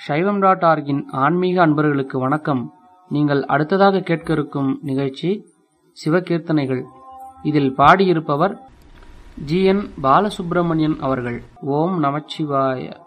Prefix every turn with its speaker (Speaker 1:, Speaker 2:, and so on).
Speaker 1: சைவம்.org-இன் ஆன்மீக அன்பர்களுக்கு வணக்கம். நீங்கள் அடுத்ததாக கேட்க இருக்கும் நிகழ்ச்சி சிவகீர்த்தனைகள். இதில் பாடியிருப்பவர் ஜி.என். பாலசுப்ரமணியன் அவர்கள். ஓம் நமச்சிவாய.